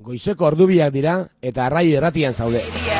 Goizeko ordu biak dira eta Arraio Irratian zaude.